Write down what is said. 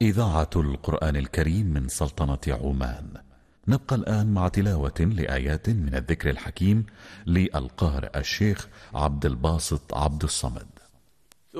إذاعة القرآن الكريم من سلطنة عمان. نبقى الآن مع تلاوة لآيات من الذكر الحكيم للقارئ الشيخ عبد الباسط عبد الصمد.